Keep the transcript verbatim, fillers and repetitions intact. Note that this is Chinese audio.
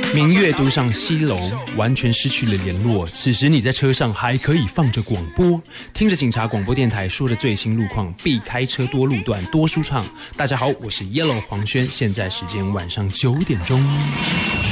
明月独上西楼，完全失去了联络。此时你在车上还可以放着广播，听着警察广播电台说的最新路况，避开车多路段，多舒畅。大家好，我是 Yellow 黄轩，现在时间晚上九点钟。